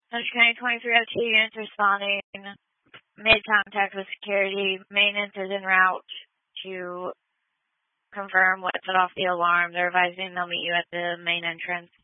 Central County 2302 units responding. Made contact with security. Maintenance is en route to confirm what set off the alarm. They're advising they'll meet you at the main entrance.